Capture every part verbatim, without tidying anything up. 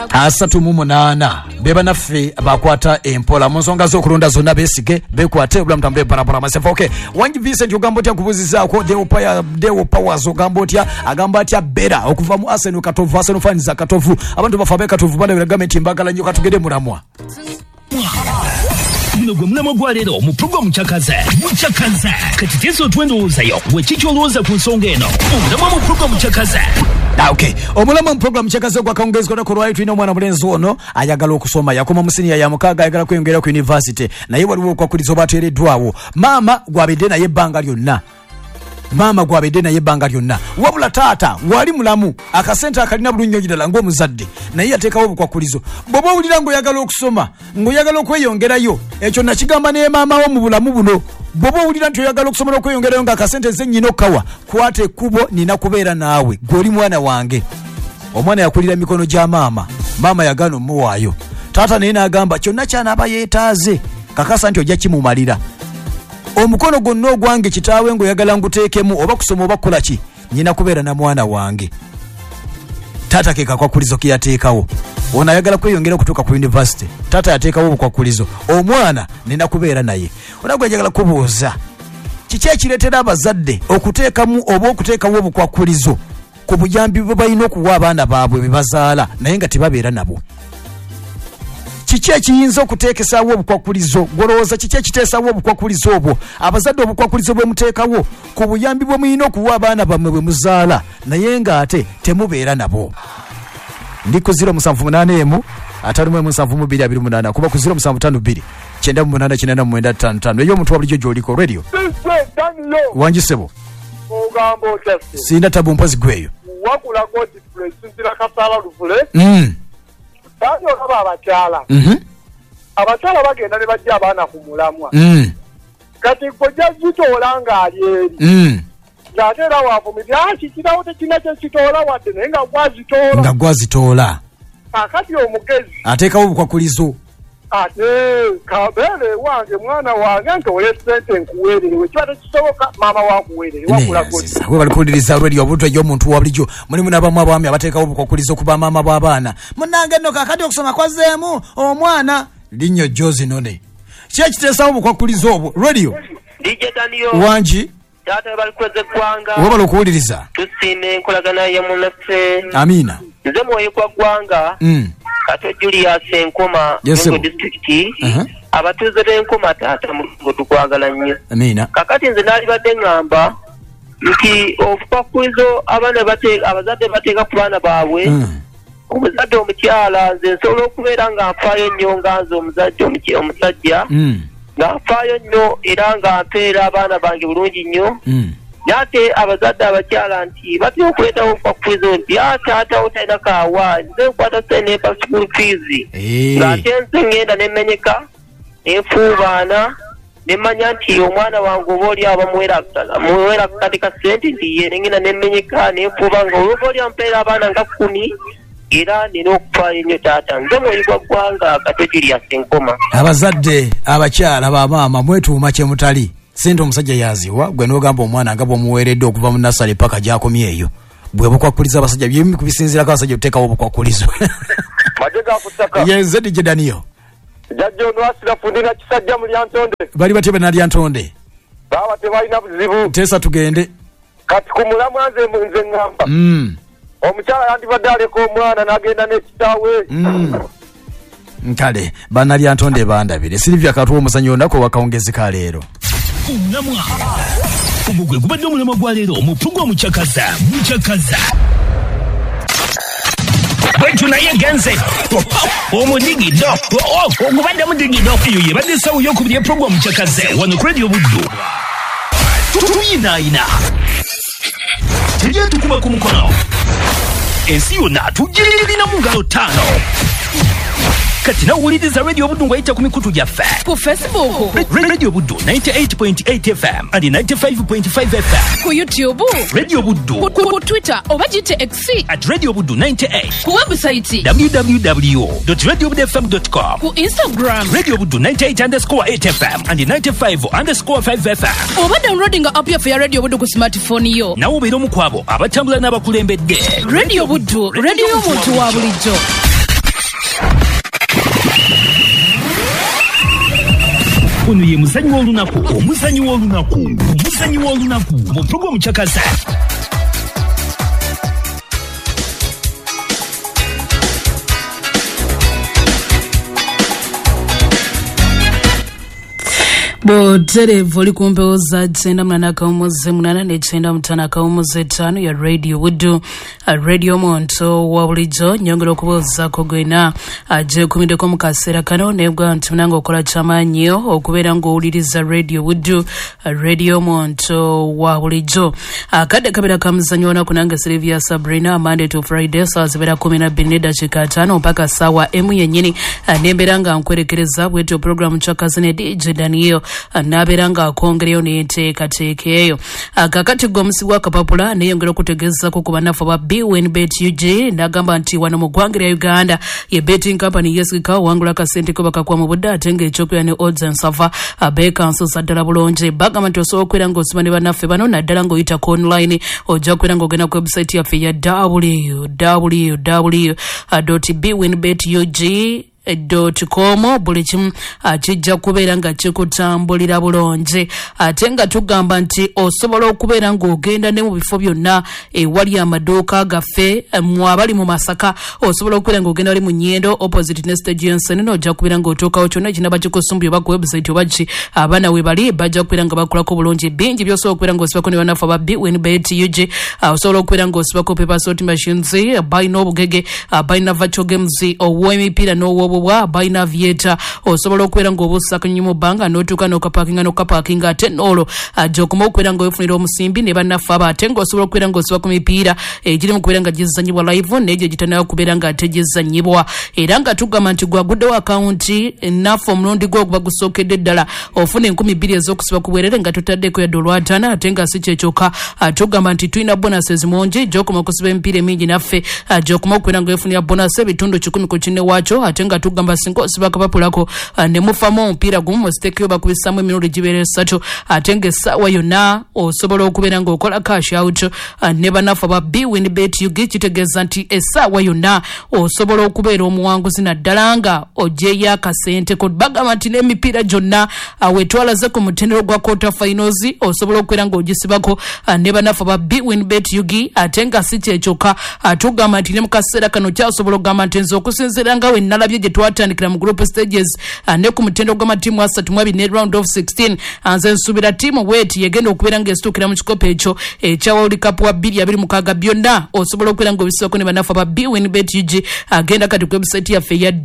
asatu mu munana beba naffe bakwata empola mu nsonga z'okulonda zonna beesige bekwate obulamu tambule barabara masefa. Okay, Wanji Vincent ogamba otya kubuzizaako Deo Power Deo Powers ogamba otya agamba atya bera okuva mu Arsenal Katovu Arsenal fans za Katovu abantu bafa be Katovu bale gavumenti mbagala nnyo katugende mulamwa Nugwe mnamo gwa lero mu program Muchakaze Muchakaze kati tezo twendowoozayo wekicho olowooza ku nsonga eno omulama mu program Muchakaze. Ah, okay, omulama mu program Muchakaze gwa kaongezeko ko lwali tulina omwana mulenzi ono ayagala okusoma yakoma mu senior ya mukaaga ayagala kweyongera ku university naye waliwo okwakulizo bateereddwawo maama gwabedde naye ebbanga lyonna Mama gwabedde naye ebbanga lyonna wabula taata wali mulamu akasente akalina bulunyo ddala ng'omuzadde naye yateekawo obukwakulizo bw'oba owulira ng'oyagala okusoma ng'oyagala okweyongerayo ekyo nakigamba ne maama wo mu bulamu buno bw'oba owulira nti oyagala okusoma n'okweyongerayo ng'akasente ze nnyina okkawa kwata ekkubo nina kubeera naawe gw'oli mwana wange. Omwana yakulira mikono gya maama maama yagaana omuwaayo taata naye n'agamba kyonna kyanaaba yeetaaze kakasa nti ojja kimumalira omukono gonna ogwange kitaawe ng'oyagala nguteekemu oba kusoma oba kukola ki nnyina kubeera na mwana wange. Taata ke kakwakulizo ke yateekawo ono ayagala kweyongera okutuuka ku university taata yateekawo obukwakulizo omwana nina kubeera naye onagwe ayagala kubuuza kiki ekireetera abazadde okuteekamu oba okuteekawo obukwakulizo ku buyambi bwe balina okuwa abaana baabwe be bazaala naye nga tebabeera nabo. Kiki ekiyinza okuteekesaawo obukwakulizo golowooza kiki ekiteesaawo obukwakulizo obwo abazadde obukwakulizo bwe muteekawo ku buyambi bwe muyina okuwa abaana bammwe bwe muzaala naye ng'ate temubeera nabo. Ndi ku zero musanvu munaana emu ataano mu musanvu mu bbiri abiri munaana kuba ku zero musanvu ttaano bbiri kyenda mu munaana kyenda mu mwenda ttaano ttaano eyo omuntu wa bulijjo gy'oliko radio Wanji Sebo ogamba otya sina tabu mpozi gweyo wakula godi president kasala luvule mm Bani olaba abakyala. Mhm. Abakyala bagenda ne bajja abaana ku mulamwa. Mm. Kati kojja zitoola ng'ali eri. Mm. Ng'ate era wavumirira kikirawo tekina kye kitoola wadde naye nga gwazitoola. Nga gwazitoola. Akati omugezi. Ateekawo obukwakulizo. Ate kabeere wange mwana wange ntole ssente nkuweererewe kiba tekisoboka maama wankuweerere wakula godi. We bali kuwuliriza radio obutwa y'omuntu wa bulijjo mulimu n'abamu abaami abateekawo obukwakulizo ku bamaama b'abaana munnange nno kaakati okusoma kwazeemu omwana linnyo Jozi None ki ekiteesawo obukwakulizo obwo radio D J Daniel Wanji taata bali kweze gwanga we bali okuwuliriza tusiime enkolagana ya munaffe amiina nze mwoyo gwa gwanga mm. Kato Julius Enkoma yes, Mungo district uh-huh. Abatuuze b'Enkoma taata mu tukwagala nnyo amiina kakati nze naali badde ngamba nti obukwakulizo abaana bateeka abazadde bateeka ku baana baabwe mm. Omuzadde omukyala nze nsobola okubeera nga nfaayo nnyo nga nze omuzadde omusajja mm. nga nfaayo nnyo era nga mpeera abaana bange bulungi nnyo mm. Nate abazadde abakyala nti batya okuleetawo obukwakulizo nti taata otalina kaawa nze nkwata sente pa school fees ng'ate nze ngenda nemenyeka nenfuubaana nemanya nti omwana wange oba oli aba muwera kati ka sente nti ye nengenda nemenyeka nenfuuba nga olwoba oli ampeera abaana nga kkumi era nina okufaayo nnyo taata nze mwoyo gwa ggwanga Kato Julius Enkoma. Abazadde abakyala bamaama mwetuuma kye mutali sente omusajja yaziwa gwe n'ogamba omwana nga bw'omuweeredde okuva mu nasale paka gy'akomye eyo bwe bukwakuliza abasajja byemu kubisinziirako abasajja oteekawo obukwakulizo Majega kusaka yenze D J Daniel Jajjo nwasira fundina kisajja mu Lyantonde bali batebe na Lyantonde baba tebalina buzibu teesa tugende kati ku mulamu nze nze ngamba mm. Omukyala yandibadde aleko omwana n'agenda n'ekitaawe mm. Nkale bana Lyantonde bandabire Silvia Katuwa omusanyi onako wakaongezeka leero Unamwa Umugwe gubadde omulama gwa leero mu program Muchakaza Muchakaza Bwentu naye genze omudigido ogubadde mudigido eyo yebadde sawo y'okubiri program Muchakaza wano ku radio Buddu tuyinaayina tujye tukuba ku mukono ensi yonna tugirina mu ngalo ttaano kati nawuliriza radio Buddu ng'ayita ku mikutu gyaffe ku Facebook radio Buddu ninety-eight point eight F M and ninety-five point five F M ku YouTube radio Buddu ku, ku, ku Twitter oba gite X at radio Buddu ninety-eight ku website w w w dot radio buddu f m dot com ku Instagram radio Buddu ninety-eight underscore eight F M and ninety-five underscore five F M oba downloading app ya ya radio Buddu ku smartphone yo nawo beera omu kwabo abatambula n'abakulembedde radio Buddu radio y'omuntu wa bulijjo. Ono ye muzanyi w'olunaku, omuzanyi w'olunaku, omuzanyi w'olunaku mu programu Chakaza. Boterevu oli ku mpewo za kyenda munana akawumuzi munana n'ekyenda mutaano akawumuzi etaano ya Radio Wudu, Radio Monto wa bulijjo nyongera okubuuzaako gwena agyekumiddeko mu kaseera kano nebwa nti munanga okola kyamaanyi okubeera ng'owuliriza Radio Wudu, Radio Monto wa bulijjo. Akadde kabeera ka muzannyo wona kunanga Sylvia Sabrina Monday to Friday saa zibeera kumi na bbiri n'eddakiika ataano mpaka ssaawa emu yennyini nembeera nga nkwerekereza bwetyo programu Chakaza ne D J Daniel nabeera nga akongereyo n'enteekateeka eyo. Kakati gwe omusibwa akapapula neyongera okutegeezako ku bannaffe ba B W N Bet U G n'agamba nti wano mu ggwanga lya Uganda ye betting company yesigika wangula akasente ko bakakwa mu budde ate ng'ekyokulya ne odds and sava abeekansoza ddala bulungi. Bagamba nti osobola okubeera ng'osiba ne bannaffe bano naddala ng'oyitako online ojja kubeera ng'ogenda ku website yaffe ya w w w dot b w n bet u g dot com buli kimu kijja kubeera nga kikutambulira bulungi. Ate nga tugamba nti osobola okubeera ng'ogenda ne mu bifo byonna ewali amaduuka gaffe mu abali mu Masaka, osobola okubeera ng'ogenda wali mu Nyendo opposite ne stage Jensen n'ojja kubeera ng'otuukawo kyonna kinaba kikusumbuye oba ku website oba ki abaana we bali bajja kubeera nga bakolako bulungi. Bingi by'osobola okubeera ng'osibako ne bannaffe aba B W N Bet U G. Osobola okubeera ng'osibako paper slot machines, bayina obugege, bayina virtual games, ow'emipiira n'ow'obu bwa bayina vieta. Osobola okubeera ng'obusaka nnyo mu bbanga n'otuuka n'okapakinga n'okapakinga ate n'olwo ajja okuma okubeera ng'ofunira omusimbi ne bannaffe aba ate ng'osobola okubeera ng'osiba ku mipiira egiri mu kubeera nga gizannyibwa live n'egyo gitanayo kubeera nga ate gizannyibwa. Era nga tugamba nti gwaguddewo akawunti naffe omulundi gwo guba gusookedde ddala ofuna enkumi bbiri ez'okusiba ku bwerere nga totaddeko yadde olwataana. Ate nga si kyekyokka tugamba nti tulina bonuses mungi gy'okuma okusiba emipiira emingi naffe gy'okuma okubeera ng'ofunira bonus ebitundu kikumi ku kinne waakyo. Ate nga tugamba singa osiba akapapulako ne mufamu omupiira gumu musiteekeyo bakubisaamu emirundi gibeera esatu ate ng'essaawa yonna osobola okubeera ng'okola cash out ne bannaffe aba B W N Bet U G. Kitegeeza nti essaawa yonna osobola okubeera omuwanguzi naddala nga ogyeyo akasente ko. Bagamba nti n'emipiira gyonna wetwalaze ku mutendero gwa quarter finals osobola okubeera ng'ogisibako ne bannaffe aba B W N Bet U G. Ate nga si kyekyokka tugamba nti ne mu kaseera kano kyasobola okugamba nti nze okusinziira nga we nalabye gye twatandikira mu group stages ne ku mutendo gw'amatiimu asatu mu abiri ne round of sixteen nze nsuubira ttiimu wet yegenda okubeera ng'esituukira mu kikopo ekyo ekya World Cup wa bbiri abiri mukaaga byonna osobola okubeera ng'obisibako ne bannaffe aba B W N Bet U G. Agenda kati ku website yaffe ya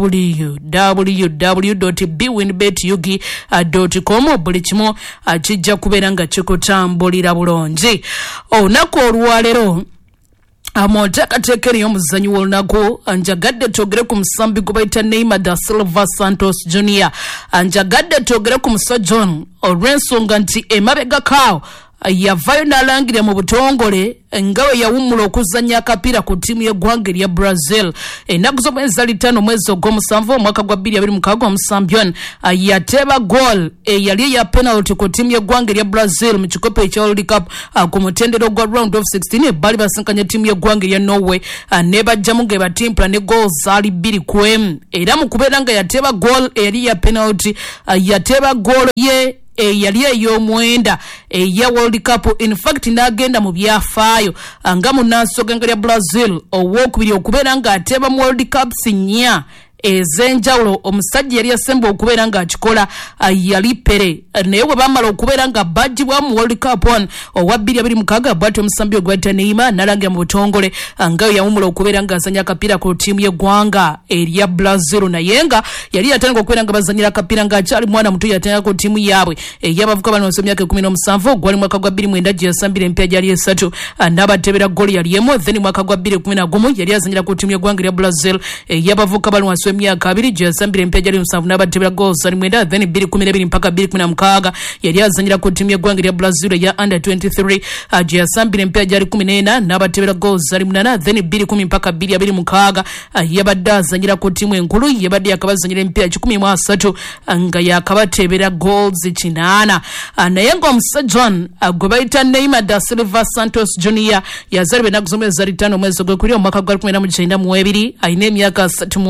w w w dot b w n bet u g dot com buli kimu kijja kubeera nga kikutambulira bulungi. Olunaku olwaleero amonteekateeka eri y'omuzannyi w'olunaku njagadde twogere ku musambi gwe bayita Neymar da Silva Santos Junior. Njagadde twogere ku musajja ono olw'ensonga nti emabega kaawo yavayo n'alangira mu butongole nga we yawummula okuzannya akapiira ku ttiimu y'eggwanga erya Brazil ennaku z'omwezi litaano omwezi ogw'omusanvu omwaka gwa bbiri abiri mukaaga omusambi ono yateeba goal eyali eya penalty ku ttiimu y'eggwanga erya Brazil mu kikopo ekya World Cup ku mutendero gwa round of sixteen bali basinkanya ttiimu y'eggwanga erya Norway ne bajjamu nga batimpula ne goal zaali bbiri ku emu. Era mu kubeera nga yateeba goal eyali eya penalty yateeba goal ye eyali ey'omwenda eya World Cup. In fact n'agenda mu byafaayo nga munnansoga lya Brazil ow'okubiri okubeera ng'ateeba mu World Cups nnya ez'enjawulo. Omusajja yali asemba okubeera ng'akikola yali Pere, naye bwe bamala okubeera nga bajjibwa mu World Cup one owa bbiri abiri mukaaga bw'atyo omusambi ogwayita Neymar n'alangira mu butongole nga yawummula okubeera ng'azannya akapiira ku ttiimu y'eggwanga erya Brazil. Naye nga yali yatandika okubeera nga bazannyira akapiira ng'akyali mwana muto yatandika ku ttiimu yaabwe ey'abavubuka banonsa emyaka ekumi n'omusanvu gwali mwaka gwa bbiri mwenda gye yasambira empiira gyali esatu n'abatebera ggooli yali emu. Then mwaka gwa bbiri kumi na gumu yali azannyira ku ttiimu y'eggwanga erya Brazil ey'abavubuka bali wansi w'emyaka abiri gye yasambira empiira gyali musanvu n'abatebera goals zali mwenda. Then bbiri kumi n'ebiri mpaka bbiri kumi na mukaaga yali azannyira ku ttiimu y'eggwanga erya Brazil eya under twenty-three gye yasambira empiira gyali kumi n'ena n'abatebera goals zali munana. Then bbiri kumi mpaka bbiri abiri mukaaga yabadde azannyira ku ttiimu enkulu yabadde yakabazannyira empiira kikumi mu asatu nga yakabatebera goals kinaana. Naye ng'omusajja ono gwe bayita Neymar da Silva Santos Junior yazaalibwa ennaku z'omwezi za litaano omwezi ogw'okubiri omwaka gwa kumi na mukyenda mu ebiri alina emyaka asatu mu ena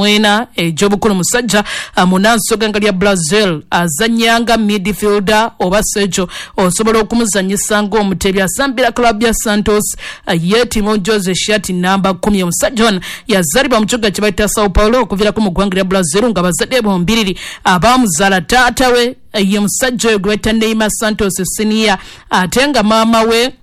ena egy'obukulu musajja munansoga nga lya Brazil azanyanga midfielder oba sejo osobola okumuzanyisa ng'omutebi asambira club ya Santos ye Timo Jose Shati namba kumi omusajja ono yazalibwa mu kibuga kye bayita Sao Paulo okuviirako mu ggwanga lya Brazil nga bazadde bombiriri abaamuzaala taata we ye musajja oyo gwe bayita Neymar Santos Senior ate nga maama we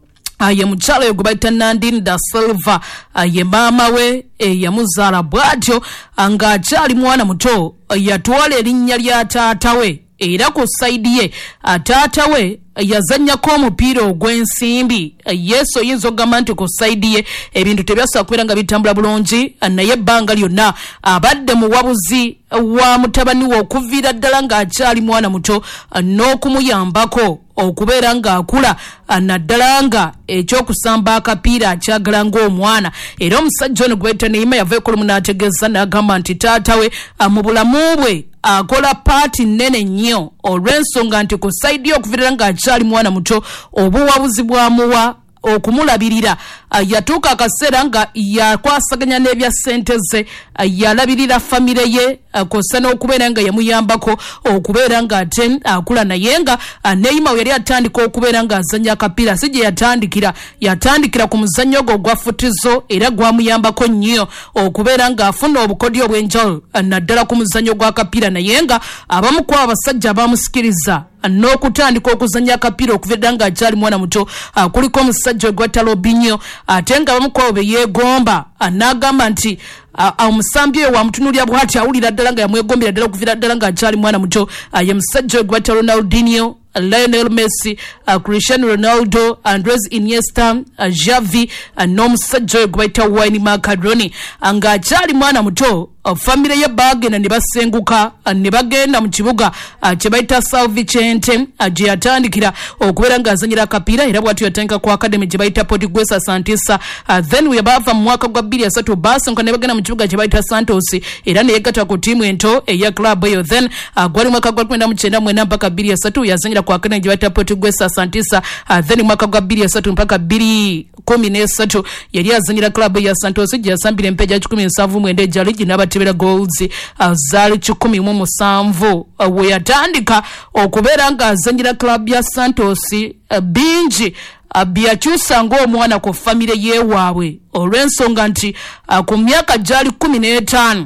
ye mukyala oyo gwe bayita Nandine da Silva ye maama we yamuzaala bw'atyo ng'akyali mwana muto yatwala erinnya lya taata we era ku saidi ye taata we yazanyako omupiira ogw'ensimbi yesu oyinza okugamba nti ku saidi ye ebintu tebyasobola kubeera nga bitambula bulungi naye ebbanga lyonna abadde muwabuzi wa mutabani we okuviira ddala ng'akyali mwana muto n'okumuyambako okubeera ng'akula naddala nga ekyokusamba akapiira akyagala ng'omwana era omusajja ono gwe bayita Neymar yava ekulumu n'ategeeza n'agamba nti taata we mu bulamu bwe akola paati nnene nnyo olw'ensonga nti ku saidi ye okuviira ng'akyali mwana muto obuwabuzi bwamuwa okumulabirira yatuuka akaseera nga yakwasaganya n'ebya ssente ze yalabirira famire ye kosa n'okubeera nga yamuyambako okubeera nga ate akula naye nga Neymar yali atandika okubeera nga azanya akapiira si gye yatandikira yatandikira ku muzannyo ogwo gwa futizo era gwamuyambako nnyo okubeera nga afuna obukodyo obw'enjawulo naddala ku muzannyo gw'akapiira naye nga abamu ku abasajja abamusikiriza n'okutandika okuzanya akapiira okuviira nga akyali mwana muto kuliko omusajja we gwata Robinho ate nga abamu ku abo be yeegomba n'agamba nti omusambi oyo wamutunuulira bw'ati awulira ddala nga yamwegombera ddala okuviira ddala nga akyali mwana muto ye musajja we gwata Ronaldinho, Lionel Messi, uh, Cristiano Ronaldo, Andres Iniesta, uh, Xavi uh, n'omusajja oyo gwe bayita Wayne Macaroni nga akyali mwana muto uh, famire ye bagenda ne basenguka uh, ne bagenda mu kibuga uh, kye bayita São Vicente uh, gye yatandikira okubeera ng'azanyira akapiira era bw'atyo yatandika ku academy gye bayita Portuguesa Santista uh, then we baava mu mwaka gwa bbiri asatu basenguka ne bagenda mu kibuga kye bayita Santos era ne yegatta ku tiimu ento eya club eyo then uh, gwali mwaka gwa kwenda mu kyenda mwenda mpaka bbiri asatu yazanyira kwa kane jibata Portuguesa Santista uh, then mwaka gwa bbiri asatu mpaka bbiri kumi n'esatu yali azanyira club ya Santos gyasambira empeja kikumi nsanvu mwenda ejja ligi n'abatebera goals uh, zaali kikumi mu musanvu uh, we yatandika okubeera nga azanyira club ya Santos uh, bingi uh, byakyusa ng'omwana ku famire yeewaabwe olw'ensonga nti uh, ku myaka gyali kumi n'etaano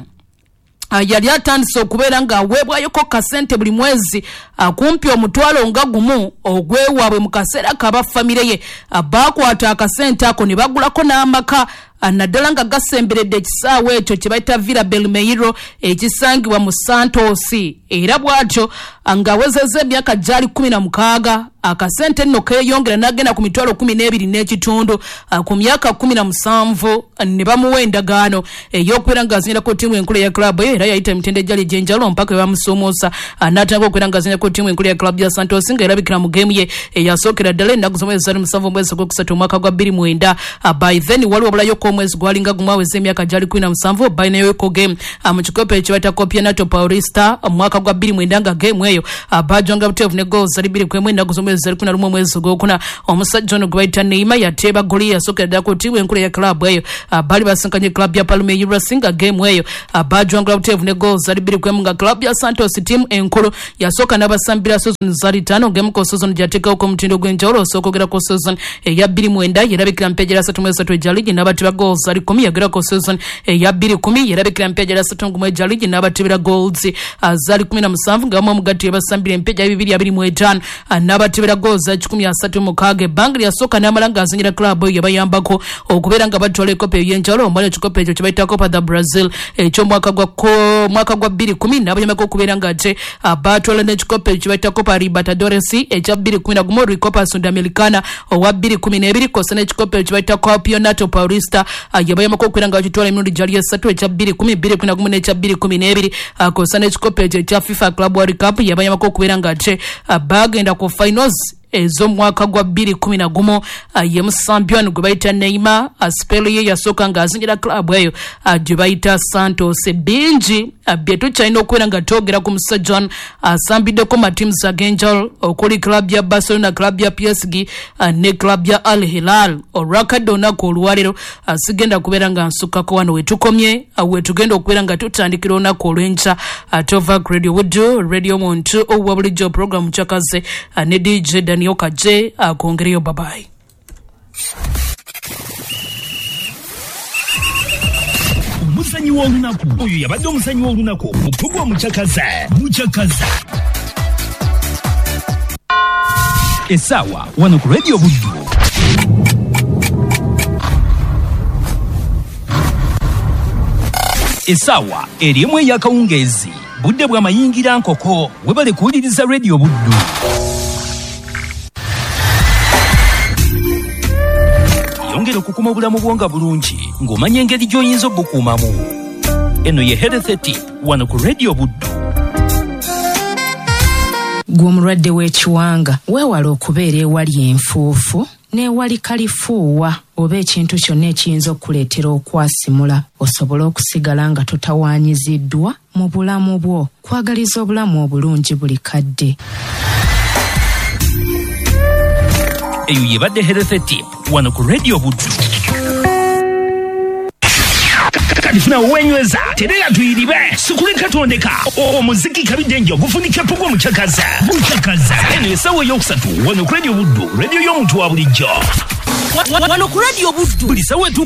Uh, yali atandise okubeera nga aweebwayoko kasente buli mwezi uh, kumpi omutwalo nga gumu ogwewaabwe mu kaseera kaba famire ye uh, baakwata akasente ako ne bagulako n'amaka uh, naddala nga gasemberedde ekisaawa ekyo kye bayita Villa Belmiro ekisangibwa mu Santos era bw'atyo uh, ng'awezezza emyaka gyali kumi na mukaaga akasente nno keeyongera n'agenda ku mitwalo kumi n'ebiri n'ekitundu uh, ku myaka kumi na musanvu uh, ne bamuwa endagaano ey'okubeera ng'azanyira ku ttiimu enkulu ya club era yayita emitende egyali egy'enjalo mpaka we bamusoomoosa uh, n'atandika okubeera ng'azanyira ku ttiimu enkulu ya club ya Santos nga erabikira mu geemu ye eyasookera ddala ennaku z'omwezi zali musanvu omwezi ogwokusatu omwaka gwa bbiri mwenda uh, by then waliwo obulayoko omwezi gwalinga gumu aweza emyaka gyali kumi na musanvu bayinayoeko geemu uh, mu kikopo ekyo bayita Campeonato Paulista omwaka gwa bbiri mwenda nga geemu eyo uh, bajwanga buteevu ne goals zali bbiri ku emu ennaku z'omwezi zali kumi na lumu omwezi ogwokuna omusajja ono gwe bayita Neymar yateeba goli yasookera ddala ku ttiimu enkulu ya club eyo uh, baali basinkanye club ya Palmeiras nga geemu eyo uh, bajwanga buteevu ne goals zali bbiri ku emu nga club ya Santos ttiimu enkulu yasooka n'abasambira season zali ttaano ng'emu ku season gyateekawoko omutindo gw'enjawulo osooka ogera ku season eya bbiri mwenda yerabikira mpeja era asatu mu esatu ejja ligi n'abateba goals zali kumi yagera ku season eya bbiri kumi yerabikira mpeja era asatu mu ejja ligi n'abatebera goals uh, zali kumi na musanvu ng'amu omugatte yabasambira empeja bibiri abiri mu etaano uh, n'abatebera goals za kikumi asatu mukaaga ebbanga lyasooka n'amala ng'azanyira club eyo yabayambako okubeera nga batwala ekopo eby'enjawulo omwali ekikopo ekyo kye bayita Copa da Brazil eky'omwaka gwa mwaka gwa bbiri kumi n'abanyamako okubeera nga ate uh, batwala n'ekikopo ekyo kye bayita Copa Libertadores ekya bbiri kumi na gumu Recopa Sudamericana owa bbiri kumi n'ebiri kosa n'ekikopo ekyo kye bayita Campeonato Paulista uh, yabayambako okubeera nga bakitwala emirundi gyali esatu ekya bbiri kumi bbiri kumi na gumu n'ekya bbiri kumi n'ebiri uh, kosa n'ekikopo ekyo ekya FIFA Club World Cup yabayambako okubeera nga ate uh, bagenda ku finals ez'omwaka gwa bbiri kumi na gumu uh, ye musampion gwe bayita Neymar uh, spell ye yasooka ng'azanyira club eyo uh, gye bayita Santos bingi bye tukyalina okubeera nga twogera ku musajja wano asambiddeko matims ag'enjawulo okuli club ya Barcelona, club ya P S G ne club ya Al Hilal. Olwakadde olunaku olwaleero sigenda kubeera nga nsukkako wano wetukomye, wetugenda okubeera nga tutandikira olunaku olw'enkya atova Radio Wood, Radio Muntu owa bulijjo program kyakaze ne D J Daniel Kaje akongereyo. Bye-bye. Omusanyi w'olunaku oyo yabadde omusanyi w'olunaku mutugwa mukyakaza mukyakaza essaawa wano ku Radio Buddu. Essaawa eri emu ey'akawungeezi budde bw'amayingira nkoko webale kuwuliriza Radio Buddu. Yongera okukuma obulamu bwonga bulungi ng'omanya engeri gy'oyinza obukuumamu. Eno ye Health Tip wano ku Radio Buddu. Gwe omulwadde w'ekiwanga weewala okubeera ewali enfuufu n'ewali kalifuuwa oba ekintu kyonna ekiyinza okuleetera okwasimula osobole okusigala nga totawaanyiziddwa mu bulamu bwo. Kwagaliza obulamu obulungi buli kadde. Eyo yebadde Health Tip wano ku Radio Buddu. Kadifuna wenyweza terera tuyiribe sukuleka tondeka omuziki kabiddenjo ogufunika pugwa mukyakaza mukyakaza. Eno essaawa ey'okusatu wano ku Radio Buddu, radio y'omuntu wa bulijjo. Wano ku Radio Buddu buli ssaawa